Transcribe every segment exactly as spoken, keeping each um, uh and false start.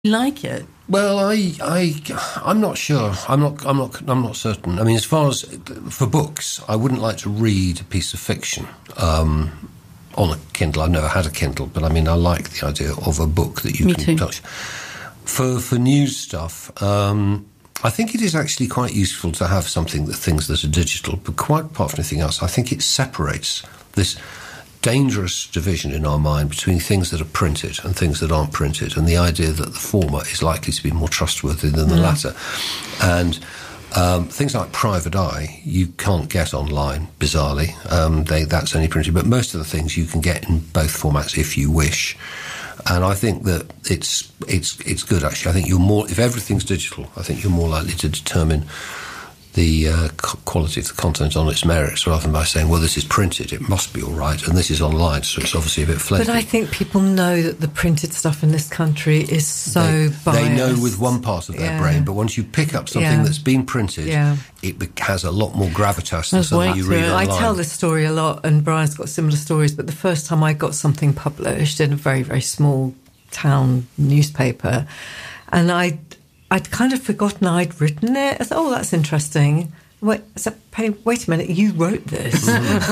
You like it? Well, I, I, I'm not sure. I'm not. I'm not. I'm not certain. I mean, as far as for books, I wouldn't like to read a piece of fiction um, on a Kindle. I've never had a Kindle, but I mean, I like the idea of a book that you Me can too. touch. For for news stuff, um, I think it is actually quite useful to have something that things that are digital. But quite apart from anything else, I think it separates this dangerous division in our mind between things that are printed and things that aren't printed, and the idea that the former is likely to be more trustworthy than the mm. latter. And um, things like Private Eye, you can't get online, bizarrely. Um, they, that's only printed. But most of the things you can get in both formats if you wish. And I think that it's it's it's good, actually. I think you're more, if everything's digital, I think you're more likely to determine the uh, quality of the content on its merits, rather than by saying, well, this is printed, it must be all right, and this is online, so it's obviously a bit flaky. But I think people know that the printed stuff in this country is so they, biased. They know with one part of their yeah. brain, but once you pick up something yeah. that's been printed, yeah. it be- has a lot more gravitas than something you read online. I tell this story a lot, and Brian's got similar stories, but the first time I got something published in a very, very small town newspaper, and I... I'd kind of forgotten I'd written it. I thought, oh, that's interesting. Wait, so, Penny, wait a minute, you wrote this.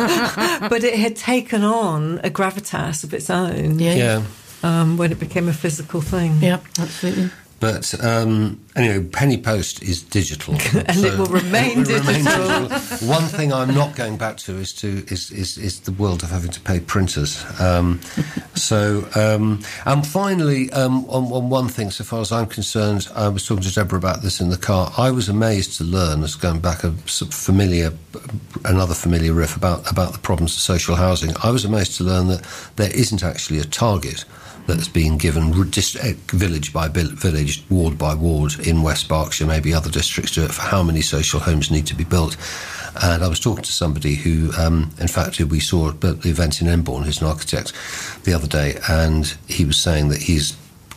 But it had taken on a gravitas of its own. Yeah. yeah. Um, when it became a physical thing. Yeah, absolutely. But um, anyway, Penny Post is digital, and so it will remain, it will digital. remain digital. One thing I'm not going back to is to is is, is the world of having to pay printers. Um, so, um, and finally, um, on, on one thing, so far as I'm concerned, I was talking to Deborah about this in the car. I was amazed to learn, as going back a familiar, another familiar riff about about the problems of social housing. I was amazed to learn that there isn't actually a target that's being given village by village, ward by ward in West Berkshire, maybe other districts do it, for how many social homes need to be built. And I was talking to somebody who, um, in fact, we saw at the event in Emborne, who's an architect, the other day, and he was saying that he's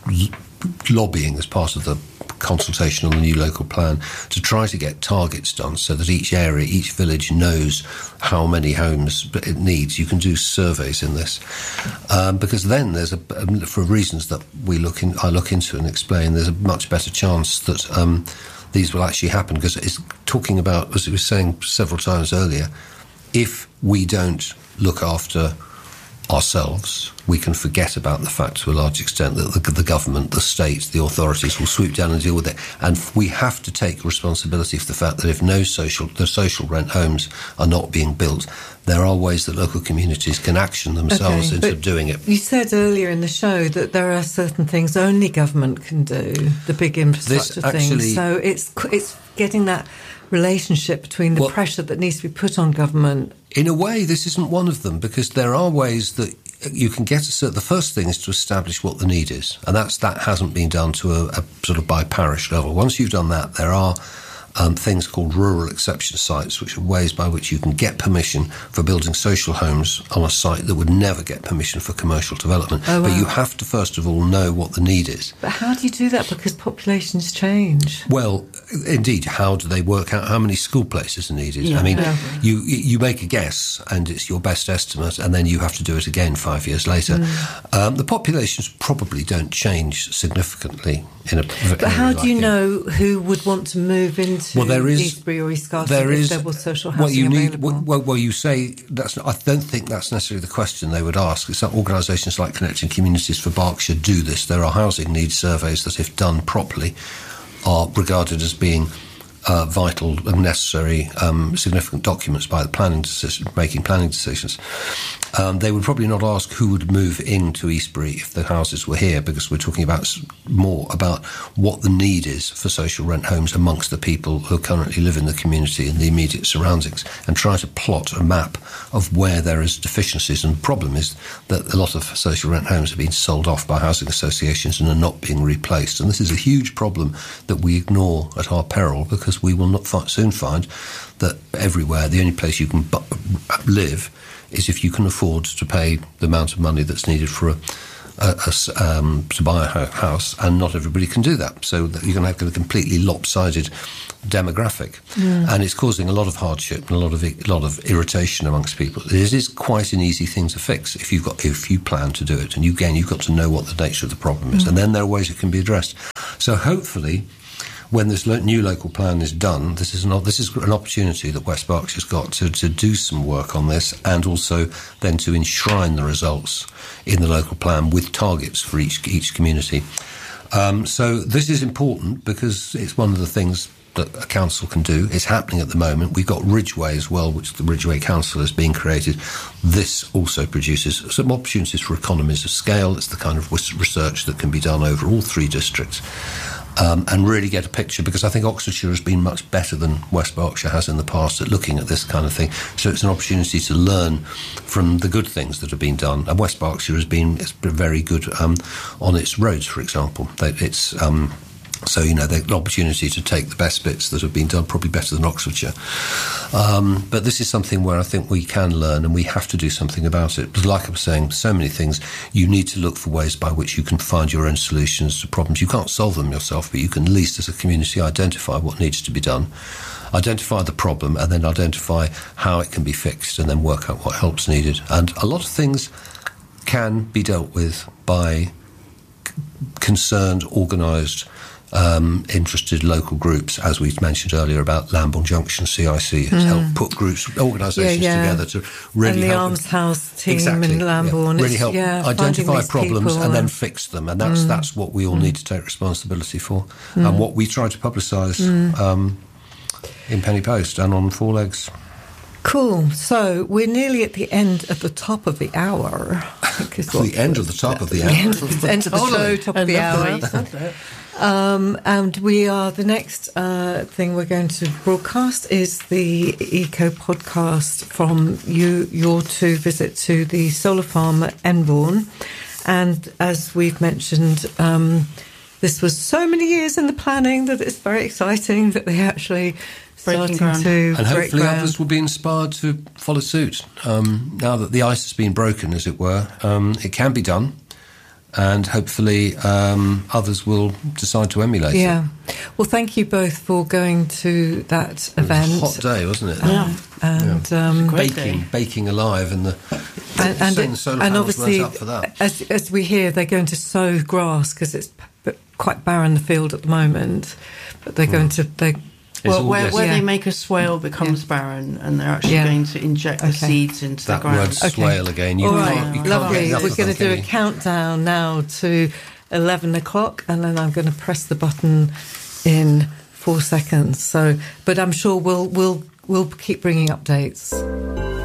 lobbying as part of the consultation on the new local plan to try to get targets done so that each area, each village knows how many homes it needs. You can do surveys in this um, because then there's a, for reasons that we look in, I look into and explain, there's a much better chance that um, these will actually happen, because it's talking about, as it was saying several times earlier, if we don't look after ourselves, we can forget about the fact to a large extent that the, the government, the state, the authorities will swoop down and deal with it. And we have to take responsibility for the fact that if no social, the social rent homes are not being built, there are ways that local communities can action themselves okay, into doing it. You said earlier in the show that there are certain things only government can do, the big infrastructure this actually, things. So it's it's getting that relationship between the well, pressure that needs to be put on government. In a way, this isn't one of them, because there are ways that you can get a certain... The first thing is to establish what the need is, and that's that hasn't been done to a, a sort of by parish level. Once you've done that, there are um, things called rural exception sites, which are ways by which you can get permission for building social homes on a site that would never get permission for commercial development. Oh, wow. But you have to, first of all, know what the need is. But how do you do that? Because populations change. Well, indeed, how do they work out how many school places are needed? Yeah. I mean, yeah. you you make a guess, and it's your best estimate, and then you have to do it again five years later. Mm. Um, the populations probably don't change significantly in a... But how do you know who would want to move into well, there is, Eastbury or East Garter there if is, there was social housing well, you need, available? well, well, you say... that's. I don't think that's necessarily the question they would ask. It's that organisations like Connecting Communities for Berkshire do this. There are housing needs surveys that, if done properly, are regarded as being uh, vital and necessary, um, significant documents by the planning decision, making planning decisions. Um, they would probably not ask who would move into Eastbury if the houses were here, because we're talking about more about what the need is for social rent homes amongst the people who currently live in the community and the immediate surroundings, and try to plot a map of where there is deficiencies. And the problem is that a lot of social rent homes have been sold off by housing associations and are not being replaced. And this is a huge problem that we ignore at our peril, because we will not fi- soon find that everywhere the only place you can bu- live is if you can afford to pay the amount of money that's needed for a, a, a, um, to buy a house, and not everybody can do that. So that you're going to have a completely lopsided demographic, mm. and it's causing a lot of hardship and a lot of a lot of irritation amongst people. It is quite an easy thing to fix if you've got if you plan to do it, and you, again, you've got to know what the nature of the problem is, mm. and then there are ways it can be addressed. So hopefully, when this lo- new local plan is done, this is an this is an opportunity that West Berkshire's got to, to do some work on this, and also then to enshrine the results in the local plan with targets for each each community. Um, so this is important because it's one of the things that a council can do. It's happening at the moment. We've got Ridgeway as well, which the Ridgeway Council is being created. This also produces some opportunities for economies of scale. It's the kind of research that can be done over all three districts. Um, and really get a picture, because I think Oxfordshire has been much better than West Berkshire has in the past at looking at this kind of thing. So it's an opportunity to learn from the good things that have been done. And West Berkshire has been, it's been very good um, on its roads, for example. It's um, so, you know, the opportunity to take the best bits that have been done, probably better than Oxfordshire. Um, but this is something where I think we can learn, and we have to do something about it. But like I was saying, so many things, you need to look for ways by which you can find your own solutions to problems. You can't solve them yourself, but you can at least, as a community, identify what needs to be done, identify the problem, and then identify how it can be fixed, and then work out what help's needed. And a lot of things can be dealt with by c- concerned, organised, Um, interested local groups, as we mentioned earlier about Lambourne Junction C I C has mm. helped put groups, organisations yeah, yeah. together to really and the help Arms House team exactly, in Lambourne, yeah. really help yeah, identify problems and then and... fix them, and that's mm. that's what we all mm. need to take responsibility for, mm. and what we try to publicise mm. um, in Penny Post and on Four Legs. Cool. So we're nearly at the end of the top of the hour. The end of the top of the hour. The end of the, end of the show, top of the hour. Um, and we are, the next uh, thing we're going to broadcast is the Eco Podcast from you, your two visit to the solar farm at Enbourne. And as we've mentioned, um, this was so many years in the planning that it's very exciting that they actually starting to and hopefully ground. Others will be inspired to follow suit. Um, now that the ice has been broken, as it were, um, it can be done. And hopefully um, others will decide to emulate yeah. it. Yeah. Well, thank you both for going to that event. It was a hot day, wasn't it? Yeah. And yeah. Um, baking, day. baking alive, and the and, and, it, solar and panels obviously, up for that. As, as we hear, they're going to sow grass because it's p- quite barren the field at the moment. But they're going mm. to they. Well, where, where yeah. they make a swale becomes yeah. barren, and they're actually yeah. going to inject okay. the seeds into that the ground. That word swale okay. again. You All can't, right, you can't lovely. Get We're going to do a countdown now to eleven o'clock, and then I'm going to press the button in four seconds. So, but I'm sure we'll we'll we'll keep bringing updates.